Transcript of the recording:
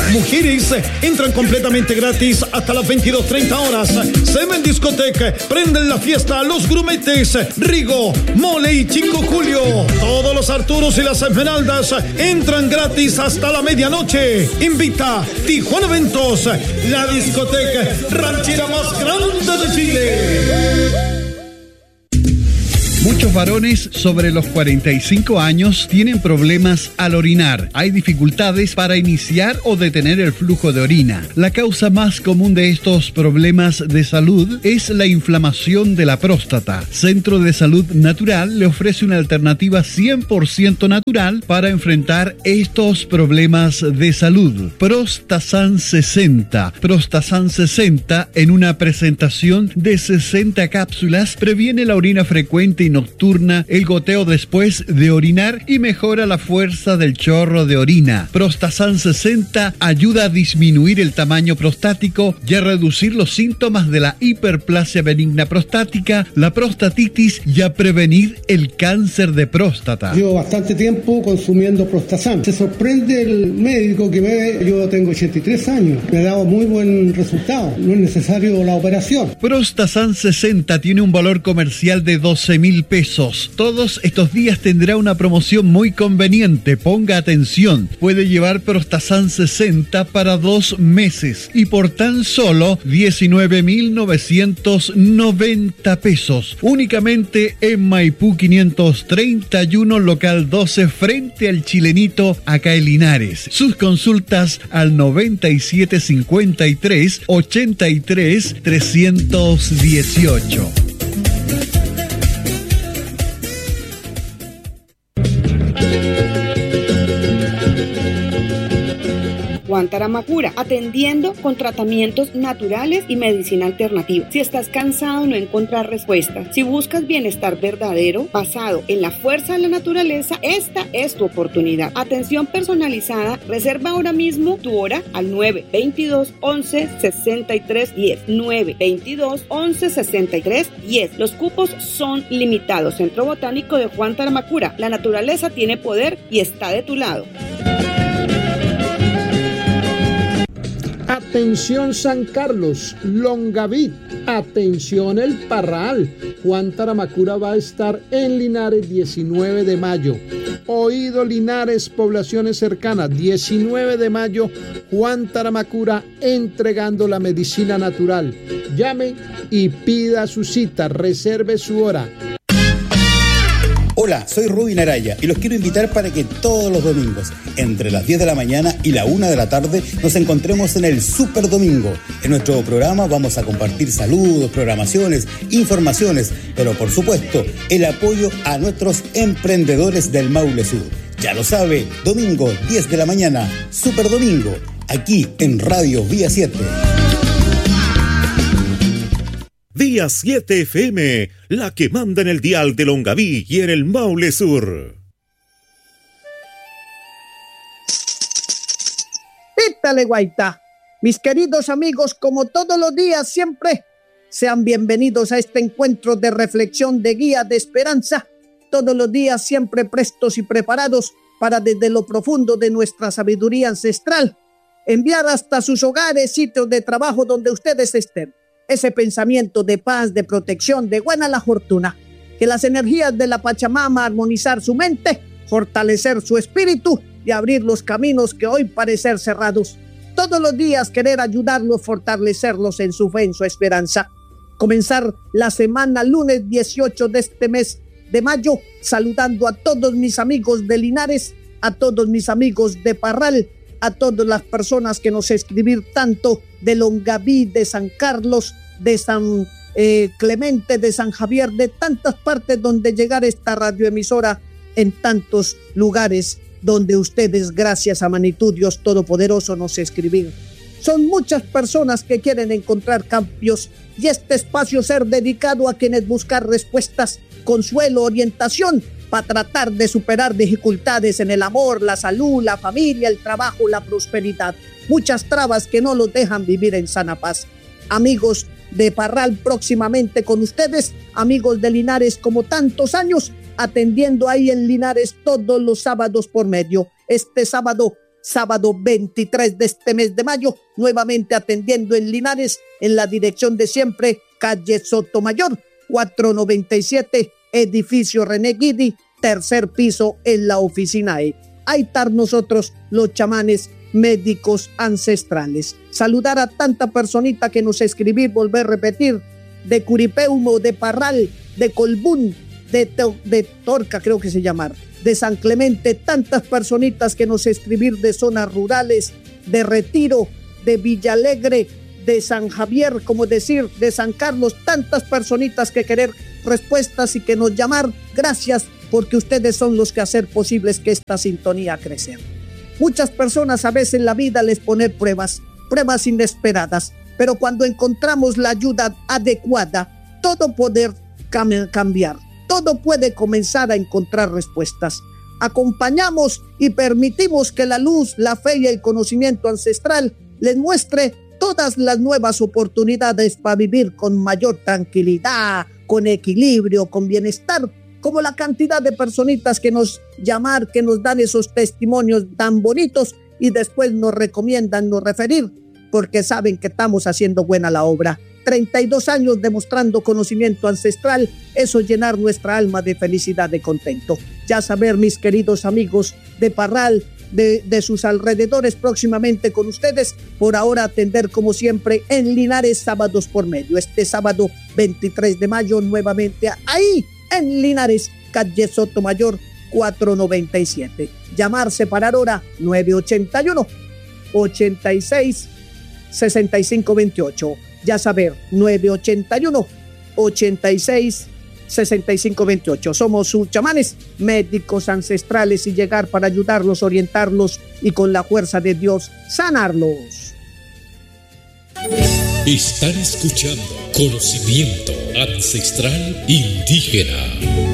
Mujeres entran completamente gratis hasta las 22:30 horas. Semen Discoteca, prenden la fiesta Los Grumetes, Rigo, Mole y 5 Julio. Todos los Arturos y las Esmeraldas entran gratis hasta la medianoche. Invita Tijuana Eventos, la discoteca ranchera más grande de Chile. Muchos varones sobre los 45 años tienen problemas al orinar. Hay dificultades para iniciar o detener el flujo de orina. La causa más común de estos problemas de salud es la inflamación de la próstata. Centro de Salud Natural le ofrece una alternativa 100% natural para enfrentar estos problemas de salud. Prostasan 60. Prostasan 60 en una presentación de 60 cápsulas previene la orina frecuente y nocturna, el goteo después de orinar y mejora la fuerza del chorro de orina. Prostasan 60 ayuda a disminuir el tamaño prostático y a reducir los síntomas de la hiperplasia benigna prostática, la prostatitis y a prevenir el cáncer de próstata. Llevo bastante tiempo consumiendo Prostasan. Se sorprende el médico que yo tengo 83 años. Me ha dado muy buen resultado. No es necesario la operación. Prostasan 60 tiene un valor comercial de 12,000 pesos. Todos estos días tendrá una promoción muy conveniente. Ponga atención. Puede llevar Prostasan 60 para 2 meses y por tan solo 19,990 pesos. Únicamente en Maipú 531, local 12, frente al Chilenito, acá en Linares. Sus consultas al 9753 83 318. Juan Taramacura, atendiendo con tratamientos naturales y medicina alternativa. Si estás cansado de no encontrar respuesta, si buscas bienestar verdadero basado en la fuerza de la naturaleza, esta es tu oportunidad. Atención personalizada, reserva ahora mismo tu hora al 922-11-63-10. 922-11-63-10. Los cupos son limitados. Centro Botánico de Juan Taramacura. La naturaleza tiene poder y está de tu lado. Atención San Carlos, Longaví, atención El Parral. Juan Taramacura va a estar en Linares 19 de mayo. Oído Linares, poblaciones cercanas, 19 de mayo, Juan Taramacura entregando la medicina natural. Llame y pida su cita, reserve su hora. Hola, soy Rubin Araya y los quiero invitar para que todos los domingos, entre las 10 de la mañana y la 1 de la tarde, nos encontremos en el Super Domingo. En nuestro programa vamos a compartir saludos, programaciones, informaciones, pero por supuesto, el apoyo a nuestros emprendedores del Maule Sur. Ya lo sabe, domingo 10 de la mañana, Super Domingo, aquí en Radio Vía 7. Vía 7 FM, la que manda en el dial de Longaví y en el Maule Sur. Pítale, guaita. Mis queridos amigos, como todos los días, siempre sean bienvenidos a este encuentro de reflexión, de guía, de esperanza. Todos los días siempre prestos y preparados para desde lo profundo de nuestra sabiduría ancestral enviar hasta sus hogares, sitios de trabajo donde ustedes estén, ese pensamiento de paz, de protección, de buena la fortuna. Que las energías de la Pachamama armonizar su mente, fortalecer su espíritu y abrir los caminos que hoy parecen cerrados. Todos los días querer ayudarlos, fortalecerlos en su fe, en su esperanza. Comenzar la semana lunes 18 de este mes de mayo, saludando a todos mis amigos de Linares, a todos mis amigos de Parral, a todas las personas que nos escribir tanto de Longaví, de San Carlos, de San Clemente, de San Javier, de tantas partes donde llegar esta radioemisora, en tantos lugares donde ustedes, gracias a Magnitud Dios Todopoderoso, nos escribir. Son muchas personas que quieren encontrar cambios y este espacio ser dedicado a quienes buscan respuestas, consuelo, orientación para tratar de superar dificultades en el amor, la salud, la familia, el trabajo, la prosperidad. Muchas trabas que no los dejan vivir en sana paz. Amigos de Parral, próximamente con ustedes, amigos de Linares como tantos años, atendiendo ahí en Linares todos los sábados por medio. Este sábado sábado 23 de este mes de mayo, nuevamente atendiendo en Linares, en la dirección de siempre, calle Sotomayor, 497, edificio René Guidi, tercer piso en la oficina E. Ahí están nosotros, los chamanes médicos ancestrales. Saludar a tanta personita que nos escribí, volver a repetir, de Curipeumo, de Parral, de Colbún, de Torca, creo que se llama, de San Clemente, tantas personitas que nos escribir de zonas rurales, de Retiro, de Villalegre, de San Javier, como decir, de San Carlos, tantas personitas que querer respuestas y que nos llamar. Gracias, porque ustedes son los que hacer posibles que esta sintonía crezca. Muchas personas a veces en la vida les ponen pruebas inesperadas, pero cuando encontramos la ayuda adecuada, todo puede cambiar, todo puede comenzar a encontrar respuestas. Acompañamos y permitimos que la luz, la fe y el conocimiento ancestral les muestre todas las nuevas oportunidades para vivir con mayor tranquilidad, con equilibrio, con bienestar, como la cantidad de personitas que nos llaman, que nos dan esos testimonios tan bonitos y después nos recomiendan nos referir, porque saben que estamos haciendo buena la obra. 32 años demostrando conocimiento ancestral, eso llenar nuestra alma de felicidad, de contento. Ya saber, mis queridos amigos de Parral, de sus alrededores, próximamente con ustedes, por ahora atender como siempre en Linares, sábados por medio. Este sábado 23 de mayo nuevamente ahí en Linares, calle Sotomayor 497. Llamar, separar hora 981 86 65 28. Ya saber, 981 86 65 28. Somos sus chamanes, médicos ancestrales, y llegar para ayudarlos, orientarlos y con la fuerza de Dios sanarlos. Están escuchando Conocimiento Ancestral Indígena.